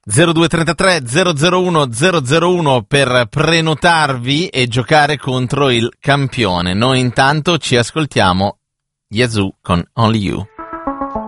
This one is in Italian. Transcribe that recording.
0233 001 001 per prenotarvi e giocare contro il campione. Noi intanto ci ascoltiamo Yazoo con Only You.